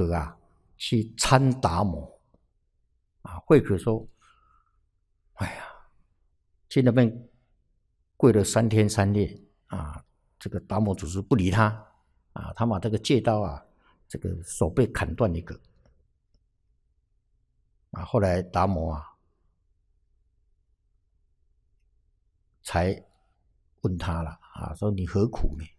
可啊去参达摩啊，慧可说：“哎呀，去那边跪了3天3夜啊，这个达摩祖师不理他啊，他把这个戒刀啊，这个手被砍断一个啊，后来达摩啊才问他了啊，说你何苦呢？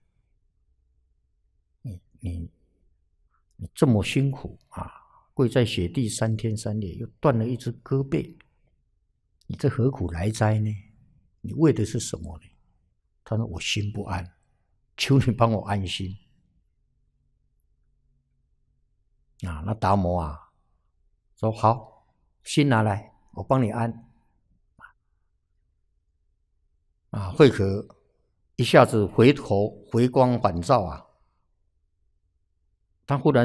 你这么辛苦啊，跪在雪地3天3夜，又断了一只胳膊，你这何苦来哉呢？你为的是什么呢？”他说：“我心不安，求你帮我安心。”啊，那达摩啊说：“好，心拿来，我帮你安。”啊，慧可一下子回头回光返照啊，他忽然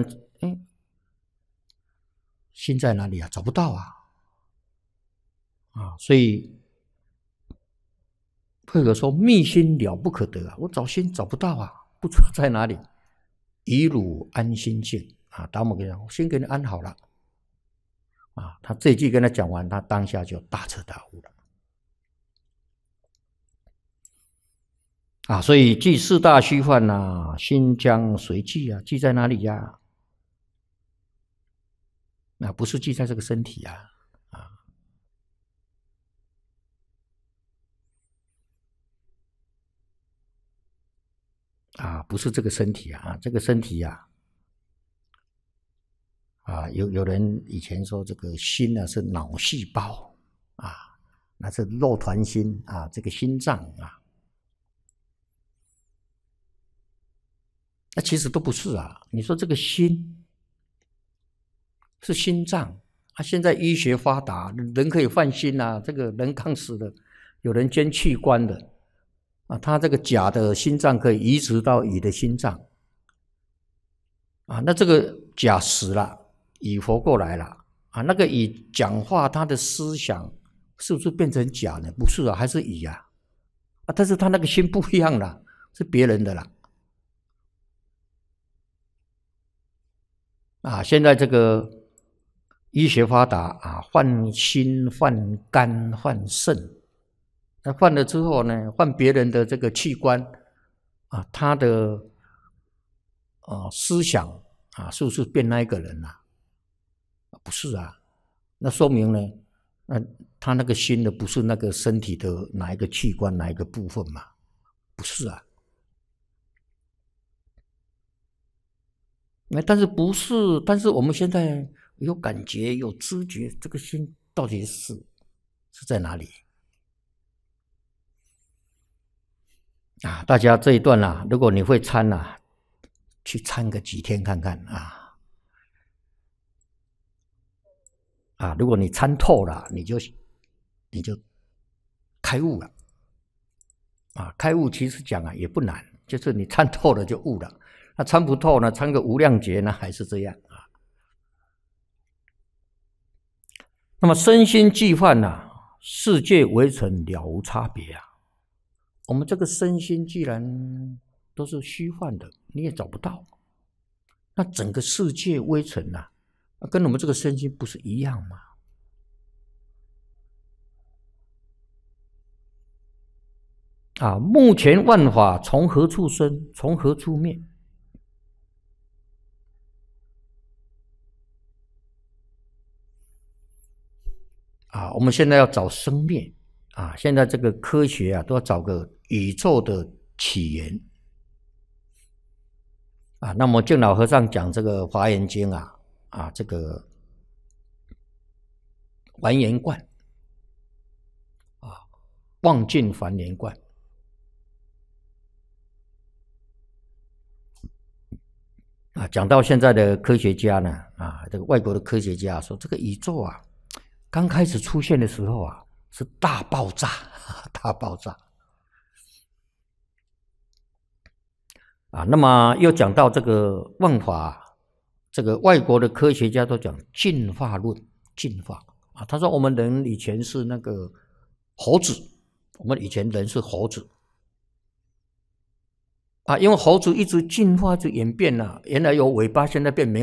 心在哪里啊？找不到啊！啊，所以慧可说：“密心了不可得啊！我找心找不到啊，不知道在哪里。以汝安心境啊！”达摩跟他讲：“我先给你安好了。”啊，他这句跟他讲完，他当下就大彻大悟了。啊，所以记四大虚幻啊，心将随记啊，记在哪里呀？那不是记在这个身体啊，不是这个身体啊，这个身体呀，有人以前说这个心呢是脑细胞啊，那是肉团心啊，这个心脏啊，那其实都不是啊。你说这个心是心脏啊，现在医学发达，人可以换心啊，这个人刚死的，有人捐器官的啊，他这个假的心脏可以移植到乙的心脏啊，那这个甲死了，乙活过来了啊，那个乙讲话他的思想是不是变成甲呢？不是啊，还是乙啊，但是他那个心不一样了，是别人的了啊。现在这个医学发达啊，换心、换肝、换肾，那换了之后呢，换别人的这个器官啊，他的思想啊，是不是变那一个人啊？不是啊，那说明呢，他那个心的不是那个身体的哪一个器官、哪一个部分嘛？不是啊。但是不是？但是我们现在有感觉、有知觉，这个心到底是在哪里？啊，大家这一段啊，如果你会参啊，去参个几天看看啊。如果你参透了，你就开悟了。开悟其实讲啊也不难，就是你参透了就悟了。那参不透呢，参个无量劫呢，还是这样啊。那么身心既幻啊，世界微尘了无差别啊。我们这个身心既然都是虚幻的，你也找不到，那整个世界微尘啊，跟我们这个身心不是一样吗？目前万法从何处生，从何处灭？我们现在要找生灭现在这个科学啊，都要找个宇宙的起源那么净老和尚讲这个《华严经》这个还原观望尽还原观讲到现在的科学家呢这个外国的科学家说，这个宇宙刚开始出现的时候是大爆炸，大爆炸那么又讲到这个万法，这个外国的科学家都讲进化论，进化他说我们人以前是那个猴子，我们以前人是猴子因为猴子一直进化，一直演变了，原来有尾巴，现在变没有